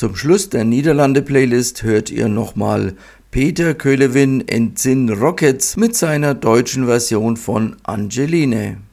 Zum Schluss der Niederlande-Playlist hört ihr nochmal Peter Köhlewin and Zin Rockets mit seiner deutschen Version von Angeline.